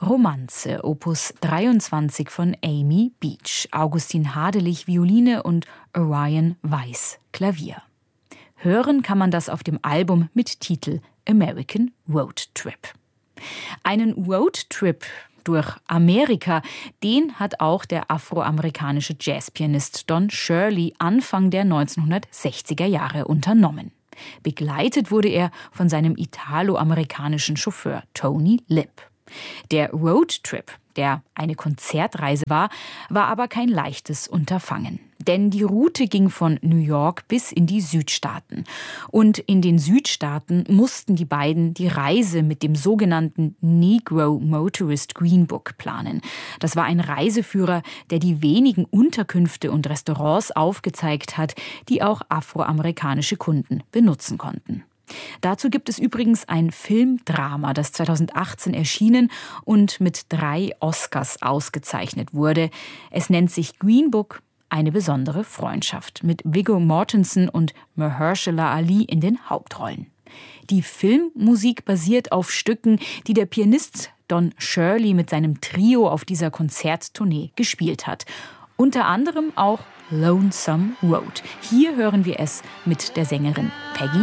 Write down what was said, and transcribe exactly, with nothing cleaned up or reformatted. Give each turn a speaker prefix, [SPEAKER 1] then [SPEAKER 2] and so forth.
[SPEAKER 1] Romanze, Opus dreiundzwanzig von Amy Beach, Augustin Hadelich Violine und Orion Weiss Klavier. Hören kann man das auf dem Album mit Titel American Road Trip. Einen Roadtrip durch Amerika, den hat auch der afroamerikanische Jazzpianist Don Shirley Anfang der neunzehnhundertsechziger Jahre unternommen. Begleitet wurde er von seinem italo-amerikanischen Chauffeur Tony Lipp. Der Roadtrip, der eine Konzertreise war, war aber kein leichtes Unterfangen. Denn die Route ging von New York bis in die Südstaaten. Und in den Südstaaten mussten die beiden die Reise mit dem sogenannten Negro Motorist Green Book planen. Das war ein Reiseführer, der die wenigen Unterkünfte und Restaurants aufgezeigt hat, die auch afroamerikanische Kunden benutzen konnten. Dazu gibt es übrigens ein Filmdrama, das zweitausendachtzehn erschienen und mit drei Oscars ausgezeichnet wurde. Es nennt sich Green Book, eine besondere Freundschaft, mit Viggo Mortensen und Mahershala Ali in den Hauptrollen. Die Filmmusik basiert auf Stücken, die der Pianist Don Shirley mit seinem Trio auf dieser Konzerttournee gespielt hat. Unter anderem auch Lonesome Road. Hier hören wir es mit der Sängerin Peggy